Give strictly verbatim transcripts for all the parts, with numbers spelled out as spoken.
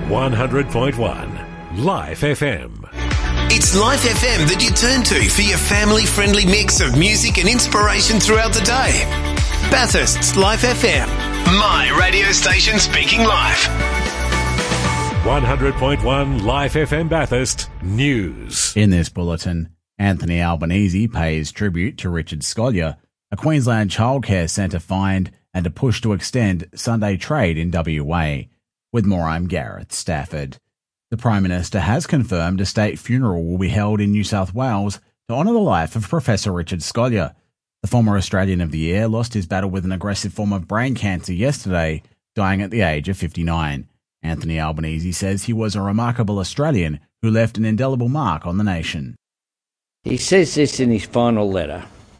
one hundred point one Life F M. It's Life F M that you turn to for your family-friendly mix of music and inspiration throughout the day. Bathurst's Life F M. My radio station speaking life. one hundred point one Life F M Bathurst News. In this bulletin, Anthony Albanese pays tribute to Richard Scolia, a Queensland childcare centre fined, and a push to extend Sunday trade in W A. With more, I'm Gareth Stafford. The Prime Minister has confirmed a state funeral will be held in New South Wales to honour the life of Professor Richard Scolia. The former Australian of the Year lost his battle with an aggressive form of brain cancer yesterday, dying at the age of fifty-nine. Anthony Albanese says he was a remarkable Australian who left an indelible mark on the nation. He says this in his final letter.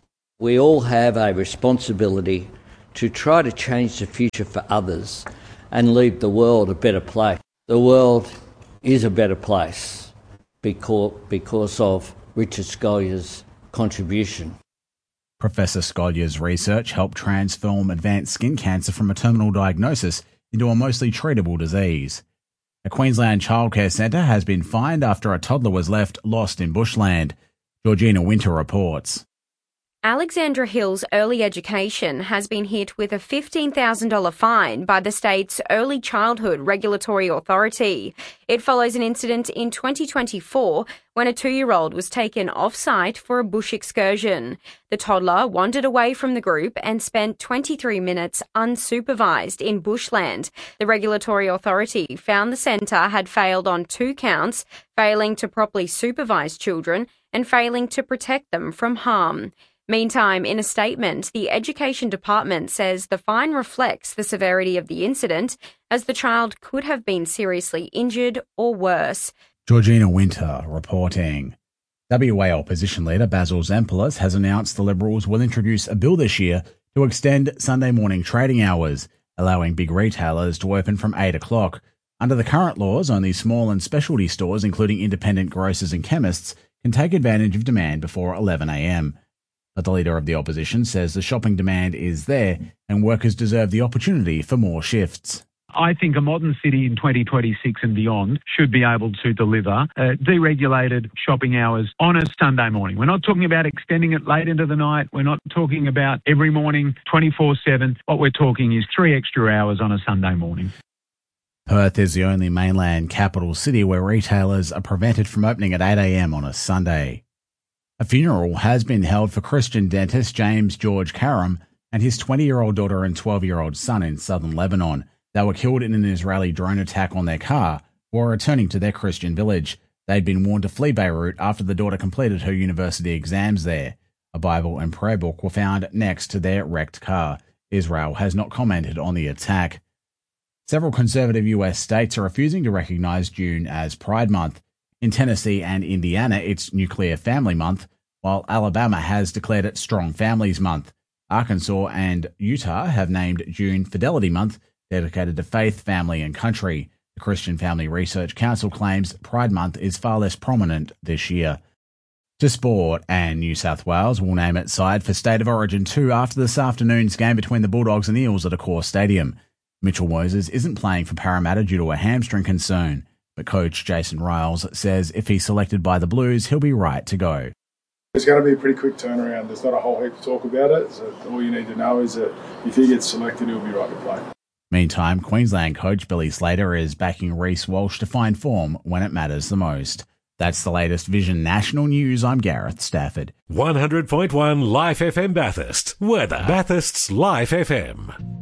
We all have a responsibility to try to change the future for others and leave the world a better place. The world is a better place because, because of Richard Scolia's contribution. Professor Scolia's research helped transform advanced skin cancer from a terminal diagnosis into a mostly treatable disease. A Queensland childcare centre has been fined after a toddler was left lost in bushland. Georgina Winter reports. Alexandra Hills Early Education has been hit with a fifteen thousand dollars fine by the state's Early Childhood Regulatory Authority. It follows an incident in twenty twenty-four when a two-year-old was taken off-site for a bush excursion. The toddler wandered away from the group and spent twenty-three minutes unsupervised in bushland. The Regulatory Authority found the centre had failed on two counts, failing to properly supervise children and failing to protect them from harm. Meantime, in a statement, the Education Department says the fine reflects the severity of the incident, as the child could have been seriously injured or worse. Georgina Winter reporting. W A opposition leader Basil Zempilas has announced the Liberals will introduce a bill this year to extend Sunday morning trading hours, allowing big retailers to open from eight o'clock. Under the current laws, only small and specialty stores, including independent grocers and chemists, can take advantage of demand before eleven a.m. But the leader of the opposition says the shopping demand is there and workers deserve the opportunity for more shifts. I think a modern city in twenty twenty-six and beyond should be able to deliver uh, deregulated shopping hours on a Sunday morning. We're not talking about extending it late into the night. We're not talking about every morning, twenty-four seven. What we're talking is three extra hours on a Sunday morning. Perth is the only mainland capital city where retailers are prevented from opening at eight a.m. on a Sunday. A funeral has been held for Christian dentist James George Karam and his twenty-year-old daughter and twelve-year-old son in southern Lebanon. They were killed in an Israeli drone attack on their car while returning to their Christian village. They'd been warned to flee Beirut after the daughter completed her university exams there. A Bible and prayer book were found next to their wrecked car. Israel has not commented on the attack. Several conservative U S states are refusing to recognize June as Pride Month. In Tennessee and Indiana, it's Nuclear Family Month, while Alabama has declared it Strong Families Month. Arkansas and Utah have named June Fidelity Month, dedicated to faith, family and country. The Christian Family Research Council claims Pride Month is far less prominent this year. To sport, and New South Wales will name its side for State of Origin two after this afternoon's game between the Bulldogs and Eels at Accor Stadium. Mitchell Moses isn't playing for Parramatta due to a hamstring concern, but coach Jason Riles says if he's selected by the Blues, he'll be right to go. It's going to be a pretty quick turnaround. There's not a whole heap to talk about it. So all you need to know is that if he gets selected, he'll be right to play. Meantime, Queensland coach Billy Slater is backing Reece Walsh to find form when it matters the most. That's the latest Vision National News. I'm Gareth Stafford. one hundred point one Life F M Bathurst. Weather. Bathurst's Life F M.